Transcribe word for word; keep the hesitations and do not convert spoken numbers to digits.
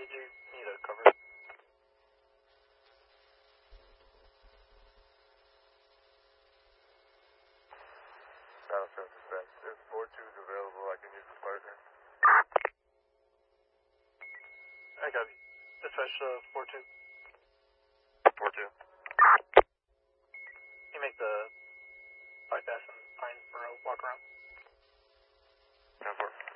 did you need a cover? Battle South Dispatch. If four two is available, I can use the partner. I got you. Dispatch uh, four two. four two. You make the bypass and Pine for a walk around. ten four.